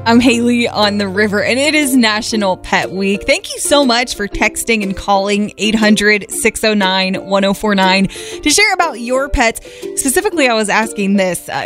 I'm Haley on the river, and it is National Pet Week. Thank you so much for texting and calling 800-609-1049 to share about your pets. Specifically, I was asking this.